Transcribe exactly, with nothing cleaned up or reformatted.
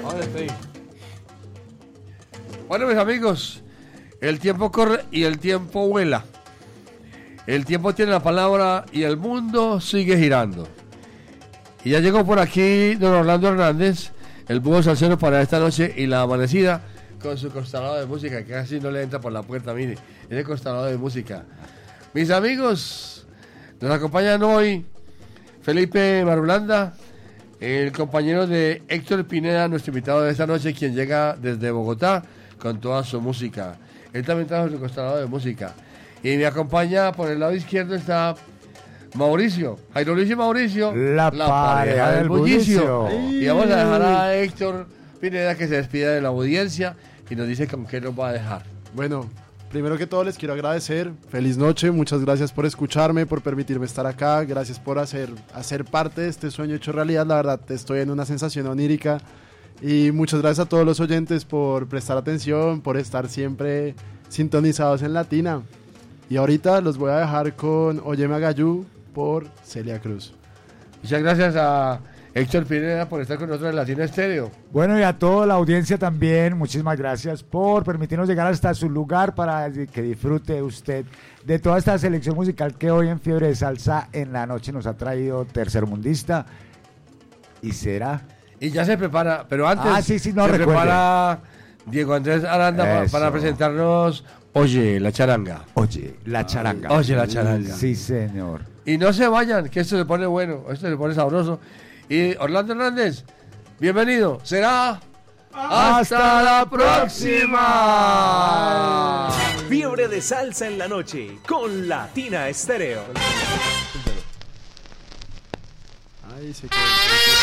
Ahora estoy. Bueno, mis amigos, el tiempo corre y el tiempo vuela. El tiempo tiene la palabra y el mundo sigue girando. Y ya llegó por aquí don Orlando Hernández, el búho salsero para esta noche y la amanecida, con su constelado de música, que casi no le entra por la puerta, mire, ese constelado de música. Mis amigos, nos acompañan hoy Felipe Marulanda, el compañero de Héctor Pineda, nuestro invitado de esta noche, quien llega desde Bogotá con toda su música. Él también trajo su constelado de música. Y me acompaña por el lado izquierdo está Mauricio, Jairo Luis y Mauricio, la, la pareja, pareja del bullicio. bullicio. Y vamos a dejar a Héctor Pineda que se despida de la audiencia y nos dice con qué nos va a dejar. Bueno, primero que todo les quiero agradecer, feliz noche, muchas gracias por escucharme, por permitirme estar acá, gracias por hacer, hacer parte de este sueño hecho realidad, la verdad estoy en una sensación onírica y muchas gracias a todos los oyentes por prestar atención, por estar siempre sintonizados en Latina. Y ahorita los voy a dejar con Óyeme Agayú por Celia Cruz. Muchas gracias a Héctor Pineda por estar con nosotros en Latina Estéreo. Bueno, y a toda la audiencia también, muchísimas gracias por permitirnos llegar hasta su lugar para que disfrute usted de toda esta selección musical que hoy en Fiebre de Salsa en la noche nos ha traído Tercermundista. Y será... Y ya se prepara, pero antes ah, sí, sí, no se recuerde. prepara Diego Andrés Aranda para, para presentarnos Oye, la charanga. Oye, la charanga. Oye, la charanga. Sí, señor. Y no se vayan, que esto se pone bueno, esto se pone sabroso. Y Orlando Hernández, bienvenido. Será hasta, hasta la próxima. Fiebre de Salsa en la noche con Latina Estéreo. Ay, se quedó.